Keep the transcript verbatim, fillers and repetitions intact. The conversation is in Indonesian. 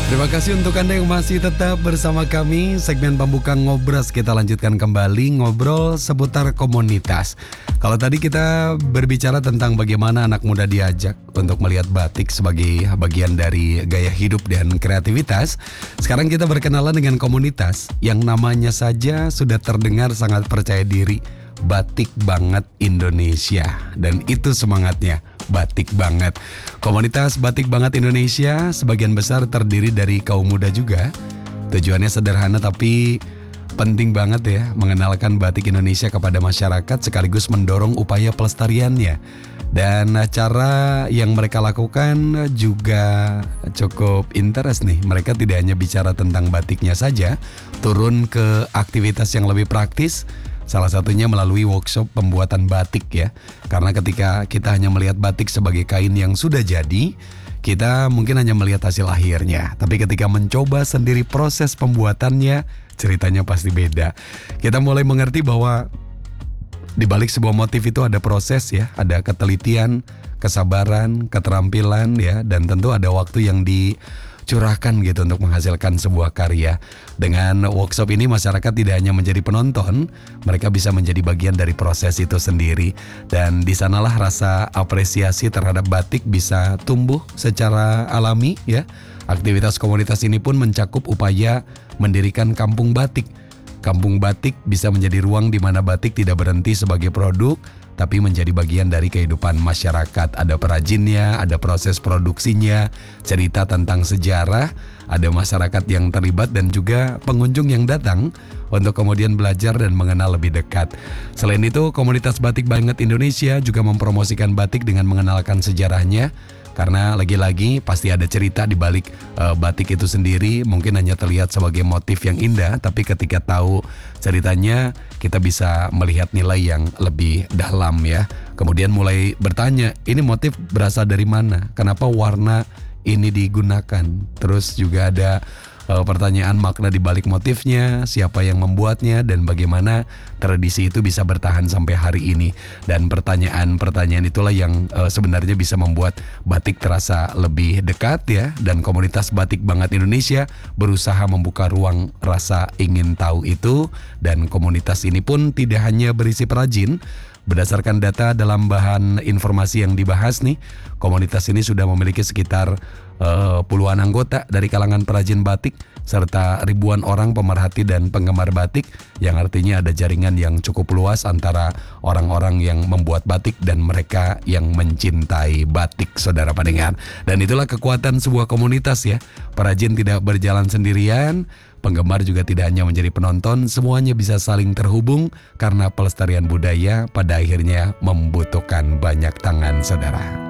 Terima kasih untuk Anda yang masih tetap bersama kami. Segmen pembuka Ngobras kita lanjutkan kembali ngobrol seputar komunitas. Kalau tadi kita berbicara tentang bagaimana anak muda diajak untuk melihat batik sebagai bagian dari gaya hidup dan kreativitas. Sekarang kita berkenalan dengan komunitas yang namanya saja sudah terdengar sangat percaya diri. Batik Banget Indonesia. Dan itu semangatnya, batik banget. Komunitas Batik Banget Indonesia sebagian besar terdiri dari kaum muda juga. Tujuannya sederhana tapi penting banget ya, mengenalkan batik Indonesia kepada masyarakat sekaligus mendorong upaya pelestariannya. Dan cara yang mereka lakukan juga cukup interest nih. Mereka tidak hanya bicara tentang batiknya saja, turun ke aktivitas yang lebih praktis. Salah satunya melalui workshop pembuatan batik ya. Karena ketika kita hanya melihat batik sebagai kain yang sudah jadi, kita mungkin hanya melihat hasil akhirnya. Tapi ketika mencoba sendiri proses pembuatannya, ceritanya pasti beda. Kita mulai mengerti bahwa di balik sebuah motif itu ada proses ya, ada ketelitian, kesabaran, keterampilan ya, dan tentu ada waktu yang dicurahkan gitu untuk menghasilkan sebuah karya. Dengan workshop ini masyarakat tidak hanya menjadi penonton, mereka bisa menjadi bagian dari proses itu sendiri. Dan di sanalah rasa apresiasi terhadap batik bisa tumbuh secara alami ya. Aktivitas komunitas ini pun mencakup upaya mendirikan kampung batik. Kampung batik bisa menjadi ruang di mana batik tidak berhenti sebagai produk, tapi menjadi bagian dari kehidupan masyarakat. Ada perajinnya, ada proses produksinya, cerita tentang sejarah, ada masyarakat yang terlibat dan juga pengunjung yang datang untuk kemudian belajar dan mengenal lebih dekat. Selain itu, komunitas Batik Banget Indonesia juga mempromosikan batik dengan mengenalkan sejarahnya. Karena lagi-lagi pasti ada cerita di balik uh, batik itu sendiri. Mungkin hanya terlihat sebagai motif yang indah, tapi ketika tahu ceritanya kita bisa melihat nilai yang lebih dalam ya. Kemudian mulai bertanya, ini motif berasal dari mana? Kenapa warna ini digunakan? Terus juga ada uh, pertanyaan makna di balik motifnya, siapa yang membuatnya, dan bagaimana tradisi itu bisa bertahan sampai hari ini. Dan pertanyaan-pertanyaan itulah yang uh, sebenarnya bisa membuat batik terasa lebih dekat ya. Dan komunitas Batik Banget Indonesia berusaha membuka ruang rasa ingin tahu itu. Dan komunitas ini pun tidak hanya berisi perajin. Berdasarkan data dalam bahan informasi yang dibahas nih, komunitas ini sudah memiliki sekitar uh, puluhan anggota dari kalangan perajin batik serta ribuan orang pemerhati dan penggemar batik, yang artinya ada jaringan yang cukup luas antara orang-orang yang membuat batik dan mereka yang mencintai batik, saudara pendengar. Dan itulah kekuatan sebuah komunitas ya. Perajin tidak berjalan sendirian, penggemar juga tidak hanya menjadi penonton, semuanya bisa saling terhubung karena pelestarian budaya pada akhirnya membutuhkan banyak tangan, saudara.